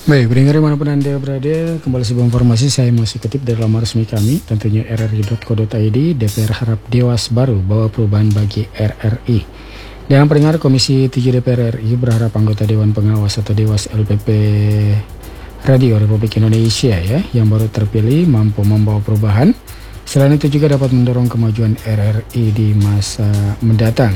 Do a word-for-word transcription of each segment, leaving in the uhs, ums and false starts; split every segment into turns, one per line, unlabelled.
Baik, pendengar dimanapun Anda berada, kembali sebuah informasi saya masih kutip dari laman resmi kami, tentunya r r i titik co titik i d. D P R harap Dewas baru bawa perubahan bagi R R I. Dan pendengar, Komisi tujuh D P R R I berharap anggota Dewan Pengawas atau Dewas L P P Radio Republik Indonesia ya, yang baru terpilih mampu membawa perubahan. Selain itu juga dapat mendorong kemajuan R R I di masa mendatang.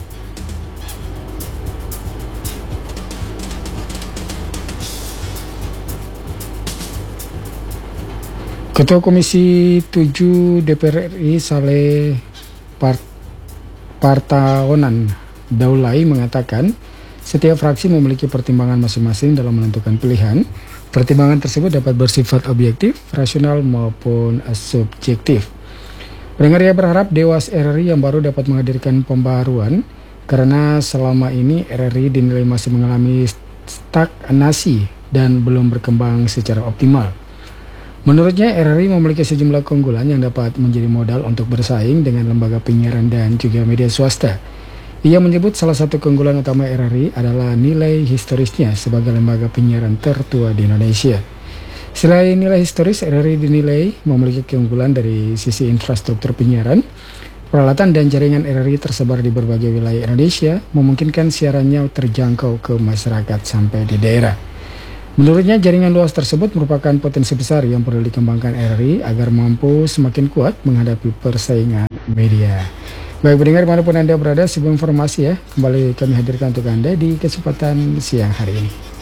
Ketua Komisi tujuh D P R R I Saleh Part Partaonan Daulay mengatakan setiap fraksi memiliki pertimbangan masing-masing dalam menentukan pilihan. Pertimbangan tersebut dapat bersifat objektif, rasional maupun subjektif. Pendengar, ia berharap Dewas R R I yang baru dapat menghadirkan pembaharuan karena selama ini R R I dinilai masih mengalami stagnasi dan belum berkembang secara optimal. Menurutnya, R R I memiliki sejumlah keunggulan yang dapat menjadi modal untuk bersaing dengan lembaga penyiaran dan juga media swasta. Ia menyebut salah satu keunggulan utama R R I adalah nilai historisnya sebagai lembaga penyiaran tertua di Indonesia. Selain nilai historis, R R I dinilai memiliki keunggulan dari sisi infrastruktur penyiaran. Peralatan dan jaringan R R I tersebar di berbagai wilayah Indonesia, memungkinkan siarannya terjangkau ke masyarakat sampai di daerah. Menurutnya, jaringan luas tersebut merupakan potensi besar yang perlu dikembangkan R R I agar mampu semakin kuat menghadapi persaingan media. Baik pendengar, dimanapun Anda berada, sebuah informasi ya, kembali kami hadirkan untuk Anda di kesempatan siang hari ini.